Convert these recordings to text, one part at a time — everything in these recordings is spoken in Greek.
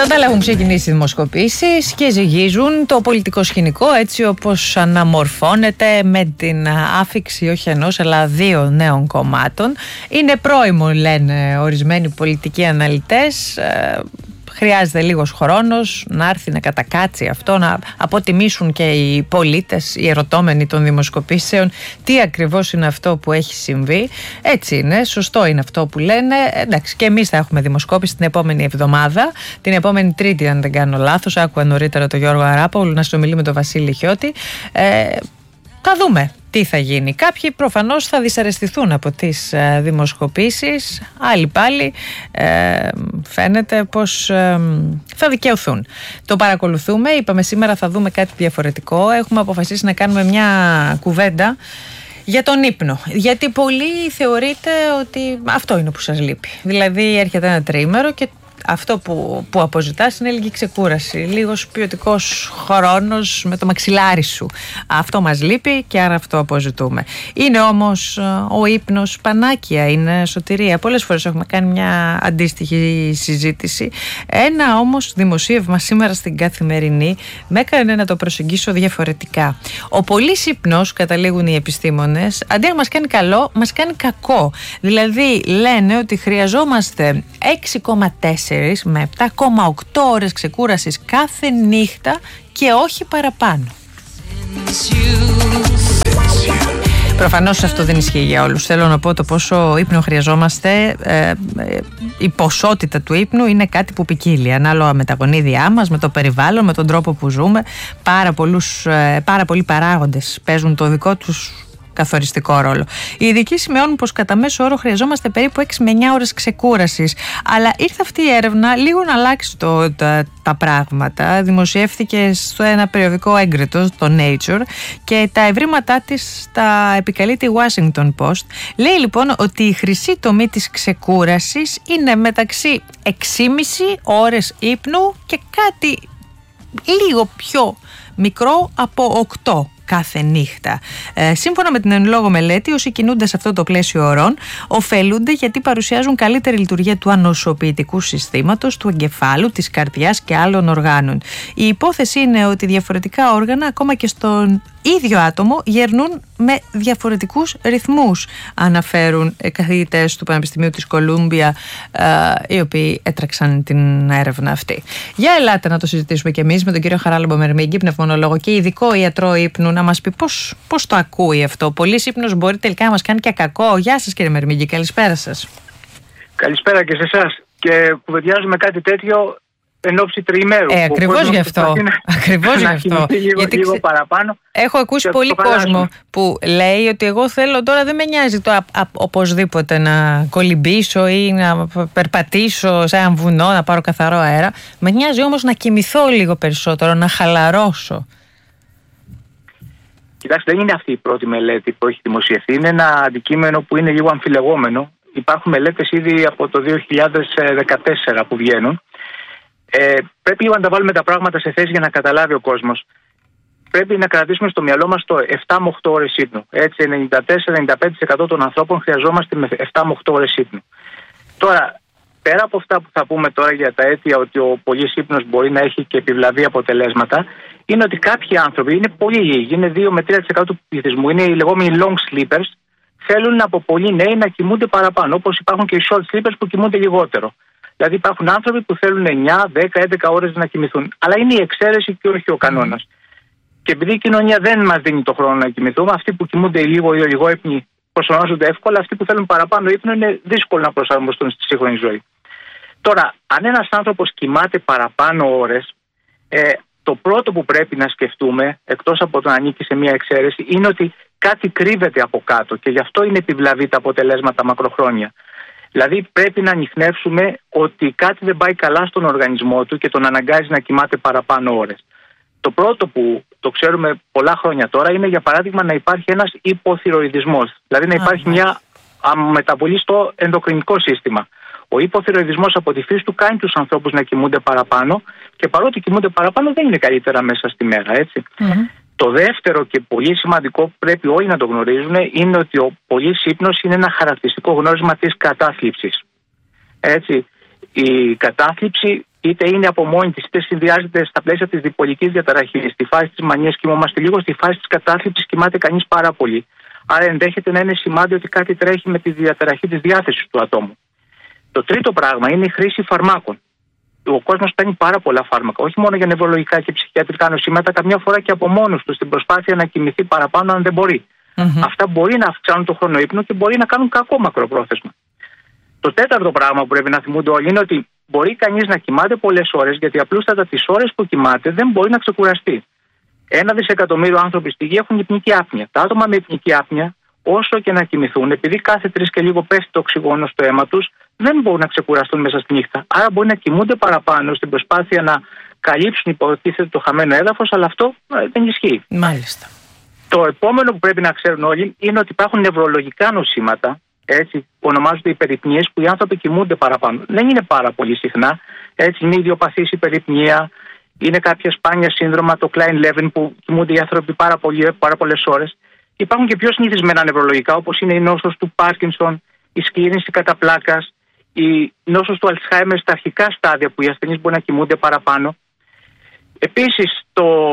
Τώρα έχουν ξεκινήσει οι δημοσκοπήσεις και ζυγίζουν το πολιτικό σκηνικό έτσι όπως αναμορφώνεται με την άφιξη όχι ενός αλλά δύο νέων κομμάτων. Είναι πρόημο, λένε ορισμένοι πολιτικοί αναλυτές. Χρειάζεται λίγος χρόνος να έρθει να κατακάτσει αυτό, να αποτιμήσουν και οι πολίτες, οι ερωτώμενοι των δημοσκοπήσεων, τι ακριβώς είναι αυτό που έχει συμβεί. Έτσι είναι, σωστό είναι αυτό που λένε. Εντάξει, και εμείς θα έχουμε δημοσκόπηση την επόμενη εβδομάδα, την επόμενη Τρίτη, αν δεν κάνω λάθος. Άκουγα νωρίτερα τον Γιώργο Αράπογλου να συνομιλεί με τον Βασίλη Χιώτη. Θα δούμε τι θα γίνει. Κάποιοι προφανώς θα δυσαρεστηθούν από τις δημοσκοπήσεις, άλλοι πάλι φαίνεται πως θα δικαιωθούν. Το παρακολουθούμε, είπαμε σήμερα θα δούμε κάτι διαφορετικό. Έχουμε αποφασίσει να κάνουμε μια κουβέντα για τον ύπνο. Γιατί πολλοί θεωρείτε ότι αυτό είναι που σας λείπει. Δηλαδή έρχεται ένα τριήμερο και αυτό που αποζητάς είναι λίγη ξεκούραση, λίγος ποιοτικός χρόνος με το μαξιλάρι σου. Αυτό μας λείπει και άρα αυτό αποζητούμε. Είναι όμως ο ύπνος πανάκια, είναι σωτηρία. Πολλές φορές έχουμε κάνει μια αντίστοιχη συζήτηση. Ένα όμως δημοσίευμα σήμερα στην Καθημερινή με έκανε να το προσεγγίσω διαφορετικά. Ο πολύς ύπνος, καταλήγουν οι επιστήμονες, αντί να μας κάνει καλό, μας κάνει κακό. Δηλαδή λένε ότι χρειαζόμαστε 6,4 με 7,8 ώρες ξεκούρασης κάθε νύχτα και όχι παραπάνω. Προφανώς αυτό δεν ισχύει για όλους. Θέλω να πω το πόσο ύπνο χρειαζόμαστε. Η ποσότητα του ύπνου είναι κάτι που ποικίλει ανάλογα με τα γονίδια μας, με το περιβάλλον, με τον τρόπο που ζούμε. Πάρα πολλοί παράγοντες παίζουν το δικό τους καθοριστικό ρόλο. Οι ειδικοί σημειώνουν πως κατά μέσο όρο χρειαζόμαστε περίπου 6 με 9 ώρες ξεκούρασης. Αλλά ήρθε αυτή η έρευνα λίγο να αλλάξει τα πράγματα. Δημοσιεύθηκε στο ένα περιοδικό έγκριτο, το Nature, και τα ευρήματά της τα επικαλείται η Washington Post. Λέει λοιπόν ότι η χρυσή τομή της ξεκούρασης είναι μεταξύ 6,5 ώρες ύπνου και κάτι λίγο πιο μικρό από 8 κάθε νύχτα. Σύμφωνα με την εν λόγω μελέτη, όσοι κινούνται σε αυτό το πλαίσιο ωρών ωφελούνται γιατί παρουσιάζουν καλύτερη λειτουργία του ανοσοποιητικού συστήματος, του εγκεφάλου, της καρδιάς και άλλων οργάνων. Η υπόθεση είναι ότι διαφορετικά όργανα, ακόμα και στον ίδιο άτομο, γερνούν με διαφορετικούς ρυθμούς, αναφέρουν καθηγητές του Πανεπιστημίου της Κολούμπια, οι οποίοι έτρεξαν την έρευνα αυτή. Για ελάτε να το συζητήσουμε και εμείς με τον κύριο Χαράλαμπο Μερμίγκη, πνευμονολόγο και ειδικό ιατρό ύπνου, να μας πει πώς το ακούει αυτό. Πολύς ύπνος μπορεί τελικά να μας κάνει και κακό. Γεια σας κύριε Μερμίγκη, καλησπέρα σας. Καλησπέρα και σε εσάς. Και κουβεντιάζουμε κάτι τέτοιο εν ώψη τριημέρου. Ακριβώς γι' αυτό. Ακριβώς γι' αυτό. Λίγο παραπάνω. Έχω ακούσει πολύ κόσμο που λέει ότι εγώ θέλω τώρα, δεν με νοιάζει το οπωσδήποτε να κολυμπήσω ή να περπατήσω σε ένα βουνό, να πάρω καθαρό αέρα. Με νοιάζει όμως να κοιμηθώ λίγο περισσότερο, να χαλαρώσω. Κοιτάξτε, δεν είναι αυτή η πρώτη μελέτη που έχει δημοσιευθεί. Είναι ένα αντικείμενο που είναι λίγο αμφιλεγόμενο. Υπάρχουν μελέτες ήδη από το 2014 που βγαίνουν. Πρέπει λίγο να τα βάλουμε τα πράγματα σε θέση για να καταλάβει ο κόσμος. Πρέπει να κρατήσουμε στο μυαλό μας το 7 με 8 ώρες ύπνου. Έτσι, 94-95% των ανθρώπων χρειαζόμαστε με 7 με 8 ώρες ύπνου. Τώρα, πέρα από αυτά που θα πούμε τώρα για τα αίτια ότι ο πολύς ύπνος μπορεί να έχει και επιβλαβή αποτελέσματα, είναι ότι κάποιοι άνθρωποι είναι πολύ λίγοι, είναι 2 με 3% του πληθυσμού, είναι οι λεγόμενοι long sleepers, θέλουν από πολλοί νέοι να κοιμούνται παραπάνω, όπως υπάρχουν και οι short sleepers που κοιμούνται λιγότερο. Δηλαδή υπάρχουν άνθρωποι που θέλουν 9, 10, 11 ώρες να κοιμηθούν. Αλλά είναι η εξαίρεση και όχι ο κανόνας. Και επειδή η κοινωνία δεν μας δίνει το χρόνο να κοιμηθούμε, αυτοί που κοιμούνται λίγο ή λιγόυπνοι προσαρμόζονται εύκολα, αυτοί που θέλουν παραπάνω ύπνο είναι δύσκολο να προσαρμοστούν στη σύγχρονη ζωή. Τώρα, αν ένας άνθρωπος κοιμάται παραπάνω ώρες, το πρώτο που πρέπει να σκεφτούμε, εκτός από το να ανήκει σε μια εξαίρεση, είναι ότι κάτι κρύβεται από κάτω και γι' αυτό είναι επιβλαβή τα αποτελέσματα μακροχρόνια. Δηλαδή πρέπει να ανιχνεύσουμε ότι κάτι δεν πάει καλά στον οργανισμό του και τον αναγκάζει να κοιμάται παραπάνω ώρες. Το πρώτο που το ξέρουμε πολλά χρόνια τώρα είναι, για παράδειγμα, να υπάρχει ένας υποθυροειδισμός. Δηλαδή να υπάρχει μια μεταβολή στο ενδοκρινικό σύστημα. Ο υποθυροειδισμός από τη φύση του κάνει τους ανθρώπους να κοιμούνται παραπάνω και παρότι κοιμούνται παραπάνω δεν είναι καλύτερα μέσα στη μέρα, έτσι. Το δεύτερο και πολύ σημαντικό που πρέπει όλοι να το γνωρίζουν είναι ότι ο πολύς ύπνος είναι ένα χαρακτηριστικό γνώρισμα της κατάθλιψης. Έτσι, η κατάθλιψη είτε είναι από μόνη της, είτε συνδυάζεται στα πλαίσια της διπολικής διαταραχής, στη φάση της μανίας κοιμόμαστε λίγο, στη φάση της κατάθλιψης κοιμάται κανείς πάρα πολύ. Άρα ενδέχεται να είναι σημάδι ότι κάτι τρέχει με τη διαταραχή της διάθεσης του ατόμου. Το τρίτο πράγμα είναι η χρήση φαρμάκων. Ο κόσμος παίρνει πάρα πολλά φάρμακα, όχι μόνο για νευρολογικά και ψυχιατρικά νοσήματα, καμιά φορά και από μόνος του στην προσπάθεια να κοιμηθεί παραπάνω, αν δεν μπορεί. Αυτά μπορεί να αυξάνουν το χρόνο ύπνου και μπορεί να κάνουν κακό μακροπρόθεσμα. Το τέταρτο πράγμα που πρέπει να θυμούνται όλοι είναι ότι μπορεί κανείς να κοιμάται πολλές ώρες, γιατί απλούστατα τις ώρες που κοιμάται δεν μπορεί να ξεκουραστεί. 1 δισεκατομμύριο άνθρωποι στη γη έχουν υπνική άπνοια. Τα άτομα με υπνική άπνοια, όσο και να κοιμηθούν, επειδή κάθε 3 και λίγο πέφτει το οξυγόνο στο αίμα τους, δεν μπορούν να ξεκουραστούν μέσα στη νύχτα. Άρα μπορεί να κοιμούνται παραπάνω στην προσπάθεια να καλύψουν υποτίθεται το χαμένο έδαφος, αλλά αυτό δεν ισχύει. Μάλιστα. Το επόμενο που πρέπει να ξέρουν όλοι είναι ότι υπάρχουν νευρολογικά νοσήματα, έτσι, ονομάζονται υπερυπνίες, που οι άνθρωποι κοιμούνται παραπάνω. Δεν είναι πάρα πολύ συχνά. Έτσι, είναι ιδιοπαθής υπερυπνία, είναι κάποια σπάνια σύνδρομα, το Klein-Levin, που κοιμούνται οι άνθρωποι πάρα πολλές ώρες. Υπάρχουν και πιο συνηθισμένα νευρολογικά, όπως είναι η νόσος του Πάρκινσον, η σκλήρυνση κατά πλάκας, η νόσος του Αλτσχάιμερ στα αρχικά στάδια, που οι ασθενείς μπορεί να κοιμούνται παραπάνω. Επίσης,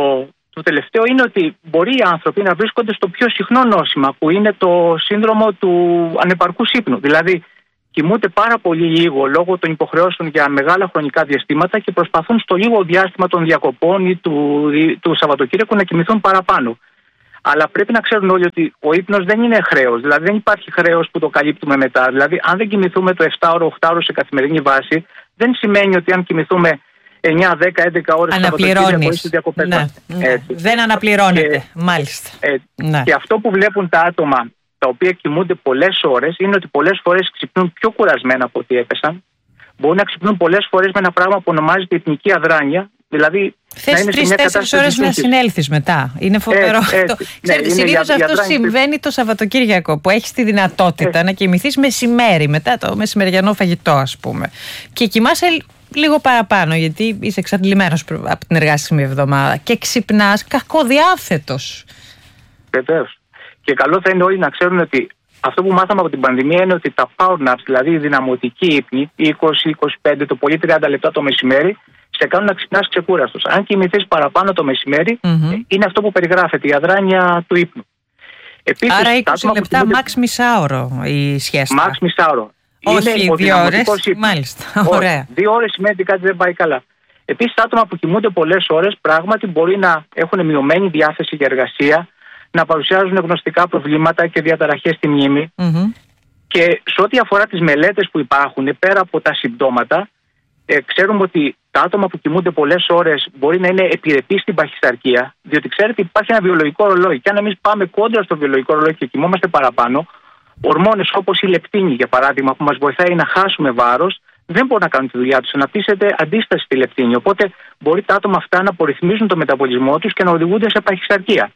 το τελευταίο είναι ότι μπορεί οι άνθρωποι να βρίσκονται στο πιο συχνό νόσημα, που είναι το σύνδρομο του ανεπαρκούς ύπνου. Δηλαδή, κοιμούνται πάρα πολύ λίγο λόγω των υποχρεώσεων για μεγάλα χρονικά διαστήματα και προσπαθούν στο λίγο διάστημα των διακοπών ή του Σαββατοκύριακου να κοιμηθούν παραπάνω. Αλλά πρέπει να ξέρουν όλοι ότι ο ύπνος δεν είναι χρέος. Δηλαδή, δεν υπάρχει χρέος που το καλύπτουμε μετά. Δηλαδή, αν δεν κοιμηθούμε το 7ωρο, 8ωρο σε καθημερινή βάση, δεν σημαίνει ότι αν κοιμηθούμε 9, 10, 11 ώρες αναπληρώνεις. Ναι. Δεν αναπληρώνεται. Μάλιστα. Ναι. Και αυτό που βλέπουν τα άτομα τα οποία κοιμούνται πολλές ώρες είναι ότι πολλές φορές ξυπνούν πιο κουρασμένα από ό,τι έπεσαν. Μπορούν να ξυπνούν πολλές φορές με ένα πράγμα που ονομάζεται υπνική αδράνεια. Δηλαδή, θες 3-4 ώρες να συνέλθεις μετά. Είναι φοβερό αυτό. Συνήθως αυτό συμβαίνει το Σαββατοκύριακο, που έχεις τη δυνατότητα να κοιμηθείς μεσημέρι, μετά το μεσημεριανό φαγητό, ας πούμε. Και κοιμάσαι λίγο παραπάνω, γιατί είσαι εξαντλημένος από την εργάσιμη εβδομάδα και ξυπνάς κακοδιάθετος. Βεβαίως. Και καλό θα είναι όλοι να ξέρουν ότι αυτό που μάθαμε από την πανδημία είναι ότι τα power naps, δηλαδή οι δυναμωτικοί ύπνοι, 20-25, το πολύ 30 λεπτά το μεσημέρι, σε κάνουν να ξυπνάς ξεκούραστος. Αν κοιμηθείς παραπάνω το μεσημέρι, είναι αυτό που περιγράφεται, η αδράνεια του ύπνου. Επίσης, άρα 20 λεπτά, max μισάωρο η σχέση. Max μισάωρο. Όχι 2 ώρες, μάλιστα. Ωραία. 2 ώρες σημαίνει ότι κάτι δεν πάει καλά. Επίσης, τα άτομα που κοιμούνται πολλές ώρες πράγματι μπορεί να έχουν μειωμένη διάθεση για εργασία, να παρουσιάζουν γνωστικά προβλήματα και διαταραχές στη μνήμη. Και σε ό,τι αφορά τις μελέτες που υπάρχουν, πέρα από τα συμπτώματα, ξέρουμε ότι τα άτομα που κοιμούνται πολλές ώρες μπορεί να είναι επιρρεπείς στην παχυσαρκία, διότι ξέρετε υπάρχει ένα βιολογικό ρολόι. Και αν εμείς πάμε κόντρα στο βιολογικό ρολόι και κοιμόμαστε παραπάνω, ορμόνες όπως η λεπτίνη, για παράδειγμα, που μας βοηθάει να χάσουμε βάρος, δεν μπορούν να κάνουν τη δουλειά τους. Αναπτύσσεται αντίσταση στη λεπτίνη. Οπότε μπορεί τα άτομα αυτά να απορριθμίζουν το μεταβολισμό τους και να οδηγούνται σε παχυσαρκία.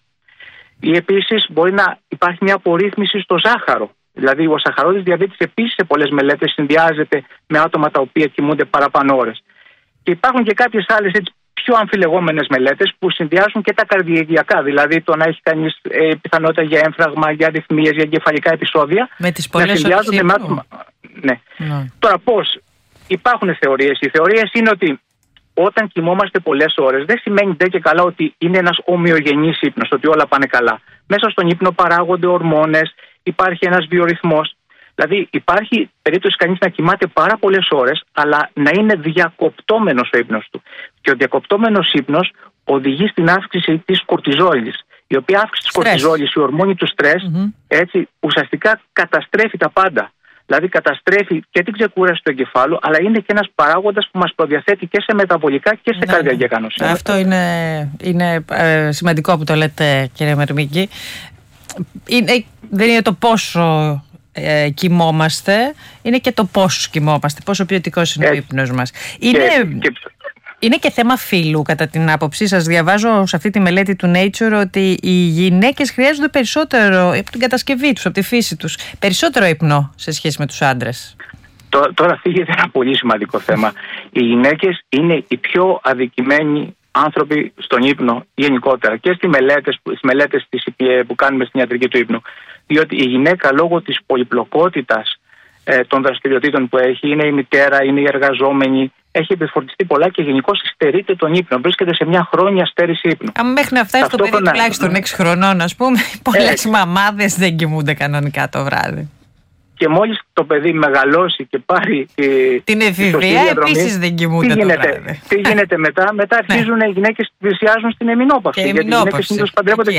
Ή επίσης μπορεί να υπάρχει μια απορρίθμιση στο ζάχαρο. Δηλαδή, ο σαχαρόδης διαβήτης επίσης σε πολλές μελέτες συνδυάζεται με άτομα τα οποία κοιμούνται παραπάνω ώρες. Και υπάρχουν και κάποιες άλλες πιο αμφιλεγόμενες μελέτες που συνδυάζουν και τα καρδιαγγειακά. Δηλαδή, το να έχει κανείς πιθανότητα για έμφραγμα, για αριθμίες, για εγκεφαλικά επεισόδια. Με τις πολλές ώρες ύπνου. Ναι. Τώρα, πώς? Υπάρχουν θεωρίες. Οι θεωρίες είναι ότι όταν κοιμόμαστε πολλές ώρες, δεν σημαίνει ντε και καλά ότι είναι ένας ομοιογενής ύπνος, ότι όλα πάνε καλά. Μέσα στον ύπνο παράγονται ορμόνες, υπάρχει ένας βιορυθμός. Δηλαδή, υπάρχει περίπτωση κανείς να κοιμάται πάρα πολλές ώρες, αλλά να είναι διακοπτόμενος ο ύπνος του. Και ο διακοπτόμενος ύπνος οδηγεί στην αύξηση της κορτιζόλης. Η οποία αύξηση της κορτιζόλης, η ορμόνη του στρες, έτσι, ουσιαστικά καταστρέφει τα πάντα. Δηλαδή καταστρέφει και την ξεκούραση του εγκεφάλου, αλλά είναι και ένας παράγοντας που μας προδιαθέτει και σε μεταβολικά και σε καρδιαγγειακά νοσήματα. Αυτό είναι σημαντικό που το λέτε, κύριε Μερμίκη. Δεν είναι το πόσο κοιμόμαστε, είναι και το πόσο κοιμόμαστε, πόσο ποιοτικός είναι ο ύπνος μας. Είναι και θέμα φύλου, κατά την άποψή σας. Διαβάζω σε αυτή τη μελέτη του Nature ότι οι γυναίκες χρειάζονται περισσότερο, από την κατασκευή τους, από τη φύση τους, περισσότερο ύπνο σε σχέση με τους άντρες. Τώρα φύγεται ένα πολύ σημαντικό θέμα. Οι γυναίκες είναι οι πιο αδικημένοι άνθρωποι στον ύπνο γενικότερα και στις μελέτες που κάνουμε στην ιατρική του ύπνου. Διότι η γυναίκα, λόγω της πολυπλοκότητας των δραστηριοτήτων που έχει, είναι η μητέρα, είναι η εργαζόμενη, έχει επιφορτιστεί πολλά και γενικώς στερείται τον ύπνο. Βρίσκεται σε μια χρόνια στέρηση ύπνου. Μέχρι να φτάσει το παιδί τουλάχιστον 6 χρονών, ας πούμε, πολλές μαμάδες δεν κοιμούνται κανονικά το βράδυ. Και μόλις το παιδί μεγαλώσει και πάρει την εφηβεία, επίσης δεν κοιμούνται το βράδυ. Τι γίνεται μετά? Μετά αρχίζουν οι γυναίκες πλησιάζουν στην εμεινόπαυση. Γιατί οι γυναίκες συνήθως παντρεύονται.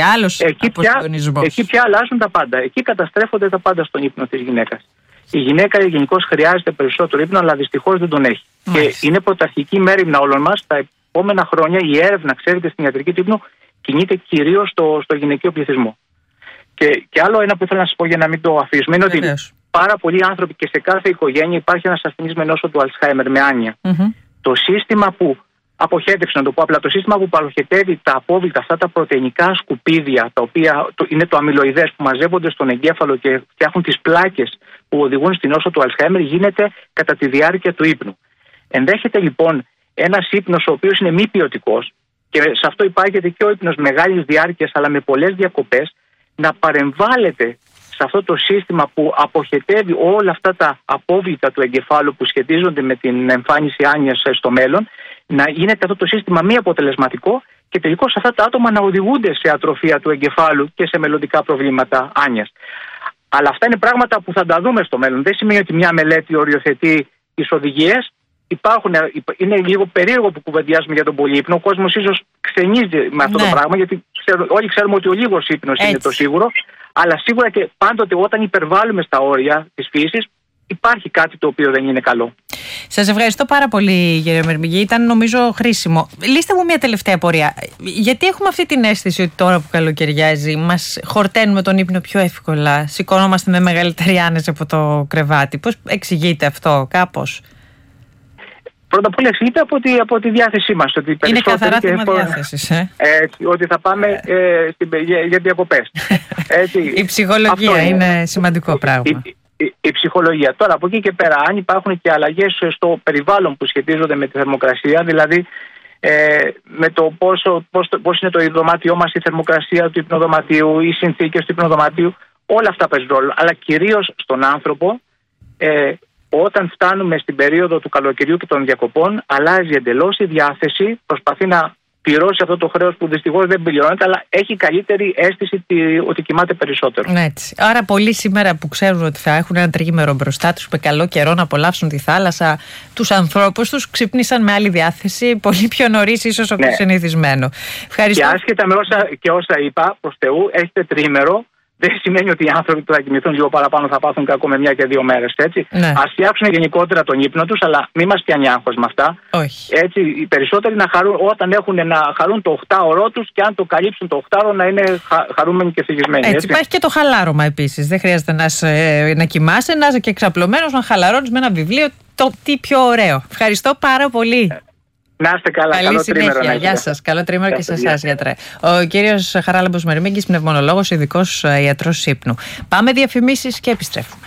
Εκεί πια αλλάζουν τα πάντα. Εκεί καταστρέφονται τα πάντα στον ύπνο της γυναίκας. Η γυναίκα γενικώς χρειάζεται περισσότερο ύπνο, αλλά δυστυχώς δεν τον έχει. Και είναι πρωταρχική μέρημνα όλων μας. Τα επόμενα χρόνια η έρευνα, ξέρετε, στην ιατρική του ύπνου κινείται κυρίως στο γυναικείο πληθυσμό. Και άλλο ένα που ήθελα να σας πω για να μην το αφήσουμε είναι ότι πάρα πολλοί άνθρωποι και σε κάθε οικογένεια υπάρχει ένας ασθενής με νόσο του Αλτσχάιμερ, με άνοια. Το σύστημα που αποχέτευσε, να το πω απλά, το σύστημα που παροχετεύει τα απόβλητα, αυτά τα πρωτεϊνικά σκουπίδια, τα οποία είναι το αμυλοειδές που μαζεύονται στον εγκέφαλο και φτιάχνουν τις πλάκες που οδηγούν στην νόσο του Αλτσχάιμερ, γίνεται κατά τη διάρκεια του ύπνου. Ενδέχεται λοιπόν ένας ύπνος ο οποίος είναι μη ποιοτικός, και σε αυτό υπάγεται και ο ύπνος μεγάλης διάρκειας αλλά με πολλές διακοπές, να παρεμβάλλεται σε αυτό το σύστημα που αποχετεύει όλα αυτά τα απόβλητα του εγκεφάλου που σχετίζονται με την εμφάνιση άνοιας στο μέλλον, να γίνεται αυτό το σύστημα μη αποτελεσματικό και τελικώς αυτά τα άτομα να οδηγούνται σε ατροφία του εγκεφάλου και σε μελλοντικά προβλήματα άνοιας. Αλλά αυτά είναι πράγματα που θα τα δούμε στο μέλλον. Δεν σημαίνει ότι μια μελέτη οριοθετεί τις οδηγίες. Είναι λίγο περίεργο που κουβεντιάζουμε για τον πολύύπνο. Ο κόσμος ίσως ξενίζει με αυτό το πράγμα, γιατί όλοι ξέρουμε ότι ο λίγος ύπνος είναι το σίγουρο. Αλλά σίγουρα και πάντοτε όταν υπερβάλλουμε στα όρια της φύσης, υπάρχει κάτι το οποίο δεν είναι καλό. Σας ευχαριστώ πάρα πολύ, κύριε Μερμηγκή. Ήταν νομίζω χρήσιμο. Λύστε μου μια τελευταία απορία. Γιατί έχουμε αυτή την αίσθηση ότι τώρα που καλοκαιριάζει μας χορταίνουμε τον ύπνο πιο εύκολα, σηκώνομαστε με μεγαλύτερη άνεση από το κρεβάτι? Πώς εξηγείται αυτό κάπως? Πρώτα απ' όλα εξηγείται από τη διάθεσή μας. Ότι είναι καθαρά θέμα διάθεσης. Ότι θα πάμε για διακοπές. Η ψυχολογία είναι σημαντικό πράγμα. Η ψυχολογία. Τώρα από εκεί και πέρα, αν υπάρχουν και αλλαγές στο περιβάλλον που σχετίζονται με τη θερμοκρασία, δηλαδή με το πώς είναι το δωμάτιό μας, η θερμοκρασία του υπνοδωματίου, οι συνθήκες του υπνοδωματίου, όλα αυτά παίζουν ρόλο. Αλλά κυρίως στον άνθρωπο, όταν φτάνουμε στην περίοδο του καλοκαιριού και των διακοπών, αλλάζει εντελώς η διάθεση, προσπαθεί να πληρώσει αυτό το χρέος που δυστυχώς δεν πληρώνεται, αλλά έχει καλύτερη αίσθηση ότι κοιμάται περισσότερο. Έτσι. Άρα πολλοί σήμερα που ξέρουν ότι θα έχουν ένα τρίμερο μπροστά τους με καλό καιρό να απολαύσουν τη θάλασσα, τους ανθρώπους τους ξύπνησαν με άλλη διάθεση, πολύ πιο νωρίς ίσως από το συνηθισμένο. Ευχαριστώ. Και άσχετα με όσα είπα, προς Θεού, έχετε τρίμερο. Δεν σημαίνει ότι οι άνθρωποι που θα κοιμηθούν λίγο παραπάνω θα πάθουν κακό με 1 και 2 μέρες. Ας φτιάξουν γενικότερα τον ύπνο τους, αλλά μην μας πιάνει άγχος με αυτά. Όχι. Έτσι, οι περισσότεροι να χαρούν όταν έχουν να χαρούν το 8ωρο τους, και αν το καλύψουν το 8ωρο να είναι χαρούμενοι και ευτυχισμένοι. Έτσι, υπάρχει και το χαλάρωμα επίσης. Δεν χρειάζεται να κοιμάσαι, να είσαι και εξαπλωμένος, να χαλαρώνεις με ένα βιβλίο. Το τι πιο ωραίο. Ευχαριστώ πάρα πολύ. Να είστε καλά. Καλή συνέχεια. Γεια σας. Καλό τρίμερο και σε εσάς, γιατρέ. Ο κύριος Χαράλαμπος Μερμήγκης, πνευμονολόγος, ειδικός ιατρός ύπνου. Πάμε διαφημίσεις και επιστρέφουμε.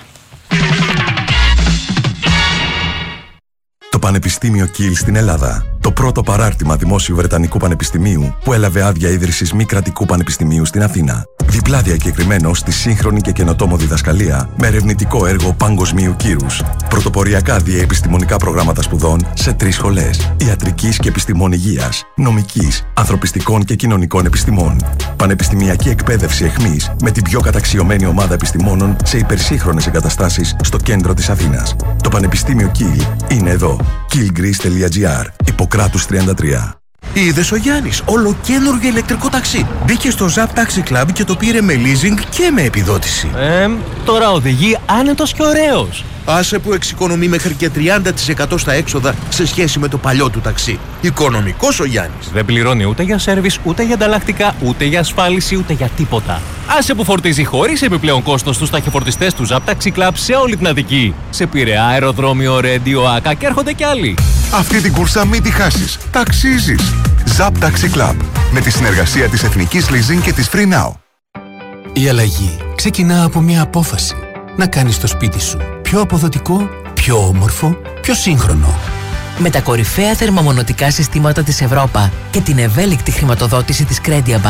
Το Πανεπιστήμιο Κιλ στην Ελλάδα. Το πρώτο παράρτημα Δημόσιου Βρετανικού Πανεπιστημίου που έλαβε άδεια ίδρυσης μη κρατικού πανεπιστημίου στην Αθήνα. Διπλά διακεκριμένο στη σύγχρονη και καινοτόμο διδασκαλία με ερευνητικό έργο παγκοσμίου κύρους. Πρωτοποριακά διαεπιστημονικά προγράμματα σπουδών σε 3 σχολές: ιατρικής και επιστημών υγείας, νομικής, ανθρωπιστικών και κοινωνικών επιστημών. Πανεπιστημιακή εκπαίδευση εχμής με την πιο καταξιωμένη ομάδα επιστημόνων σε υπερσύγχρονες εγκαταστάσεις στο κέντρο της Αθήνας. Το Πανεπιστήμιο Κιλ είναι εδώ. killgreece.gr. Ιπποκράτους 33. Είδες ο Γιάννης, ολοκαίνουργιο ηλεκτρικό ταξί. Μπήκε στο Zap Taxi Club και το πήρε με leasing και με επιδότηση. Τώρα οδηγεί άνετος και ωραίος. Άσε που εξοικονομεί μέχρι και 30% στα έξοδα σε σχέση με το παλιό του ταξί. Οικονομικός ο Γιάννης. Δεν πληρώνει ούτε για σέρβις, ούτε για ανταλλακτικά, ούτε για ασφάλιση, ούτε για τίποτα. Άσε που φορτίζει χωρίς επιπλέον κόστος στους ταχυφορτιστές του Zap Taxi Club σε όλη την Αττική. Σε Πειραιά, αεροδρόμιο, Ρέντιο, Άκα και έρχονται κι άλλοι. Αυτή την κούρσα μην τη χάσεις. Ταξίζεις. Zap Taxi Club. Με τη συνεργασία της Εθνικής Leasing και της Free Now. Η αλλαγή ξεκινά από μια απόφαση. Να κάνεις το σπίτι σου πιο αποδοτικό, πιο όμορφο, πιο σύγχρονο. Με τα κορυφαία θερμομονωτικά συστήματα της Ευρώπα και την ευέλικτη χρηματοδότηση της Crediabank,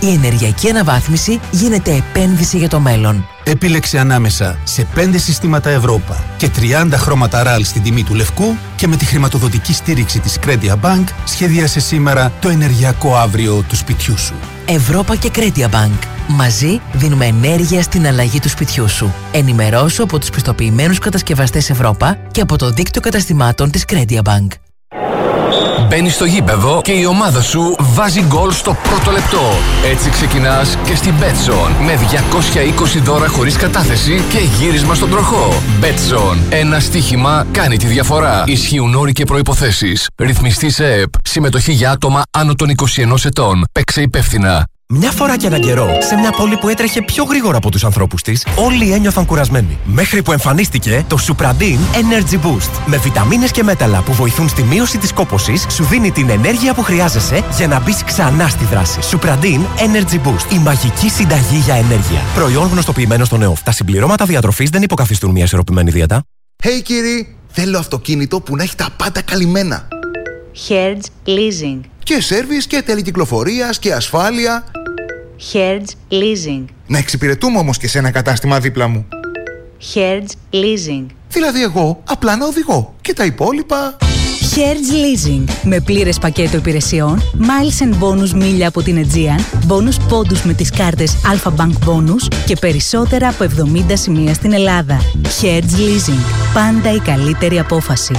Η ενεργειακή αναβάθμιση γίνεται επένδυση για το μέλλον. Επίλεξε ανάμεσα σε 5 συστήματα Ευρώπα και 30 χρώματα RAL στην τιμή του λευκού και με τη χρηματοδοτική στήριξη της Credia Bank σχεδίασε σήμερα το ενεργειακό αύριο του σπιτιού σου. Ευρώπα και Credia Bank. Μαζί δίνουμε ενέργεια στην αλλαγή του σπιτιού σου. Ενημερώσου από τους πιστοποιημένους κατασκευαστές Ευρώπα και από το δίκτυο καταστημάτων της Credia Bank. Μπαίνεις στο γήπεδο και η ομάδα σου βάζει γκολ στο πρώτο λεπτό. Έτσι ξεκινάς και στην Betson με 220 δώρα χωρίς κατάθεση και γύρισμα στον τροχό. Betson. Ένα στοίχημα κάνει τη διαφορά. Ισχύουν όροι και προϋποθέσεις. Ρυθμιστή σε ΕΕΠ. Συμμετοχή για άτομα άνω των 21 ετών. Παίξε υπεύθυνα. Μια φορά και έναν καιρό, σε μια πόλη που έτρεχε πιο γρήγορα από τους ανθρώπους της, όλοι ένιωθαν κουρασμένοι. Μέχρι που εμφανίστηκε το Supradin Energy Boost. Με βιταμίνες και μέταλλα που βοηθούν στη μείωση της κόπωσης, σου δίνει την ενέργεια που χρειάζεσαι για να μπεις ξανά στη δράση. Supradin Energy Boost. Η μαγική συνταγή για ενέργεια. Προϊόν γνωστοποιημένο στο ΝΕΟΦ. Τα συμπληρώματα διατροφής δεν υποκαθιστούν μια ισορροπημένη δίαιτα. Hey κύριοι, θέλω αυτοκίνητο που να έχει τα πάντα καλυμμένα. Hertz Leasing. Και σέρβις και τέλη κυκλοφορίας και ασφάλεια. Hertz Leasing. Να εξυπηρετούμε όμως και σε ένα κατάστημα δίπλα μου. Hertz Leasing. Δηλαδή εγώ απλά να οδηγώ και τα υπόλοιπα... Hertz Leasing. Με πλήρες πακέτο υπηρεσιών, miles and bonus μίλια από την Aegean, bonus πόντους με τις κάρτες Alpha Bank Bonus και περισσότερα από 70 σημεία στην Ελλάδα. Hertz Leasing. Πάντα η καλύτερη απόφαση.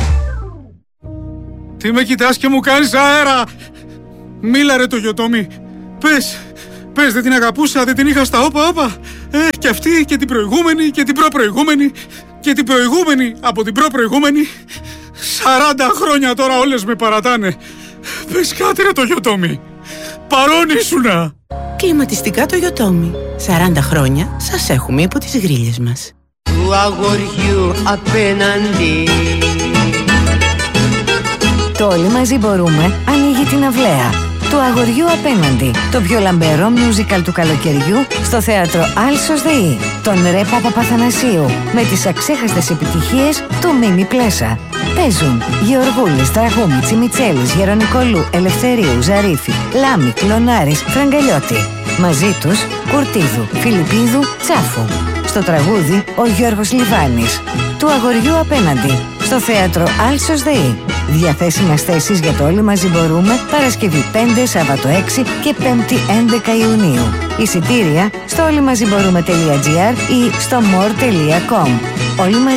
Τι με κοιτάς και μου κάνεις αέρα! Μίλα ρε το Γιοτόμι. Πες, δεν την αγαπούσα, δεν την είχα στα όπα. Και αυτή και την προηγούμενη και την προπροηγούμενη και την προηγούμενη από την προπροηγούμενη. 40 χρόνια τώρα όλες με παρατάνε. Πες κάτι ρε το Γιοτόμι. Παρόν ήσουνα. Κλιματιστικά το Γιοτόμι. 40 χρόνια σας έχουμε υπό τις γρίλες μας. Του αγοριού απέναντι. Το Όλοι μαζί μπορούμε ανοίγει την αυλαία. Του αγοριού απέναντι. Το πιο λαμπερό musical του καλοκαιριού στο θέατρο Άλσος ΔΕΗ. Τον Ρε Παπαθανασίου με τις αξέχαστες επιτυχίες του Μίμη Πλέσα. Παίζουν Γεωργούλης, Τραγούμη, Τσιμιτσέλης, Γερονικολού, Ελευθερίου, Ζαρίφη, Λάμη, Κλωνάρης, Φραγκαλιώτη. Μαζί τους Κουρτίδου, Φιλιππίδου, Τσάφου. Στο τραγούδι ο Γιώργος Λιβάνης. Του αγοριού απέναντι. Στο θέατρο Άλσος ΔΕΗ. Διαθέσιμες θέσεις για το Όλοι μαζί μπορούμε Παρασκευή 5, Σάββατο 6 και 5η 11 Ιουνίου. Εισιτήρια στο όλοιμαζιμπορούμε.gr ή στο more.com. Όλοι μαζί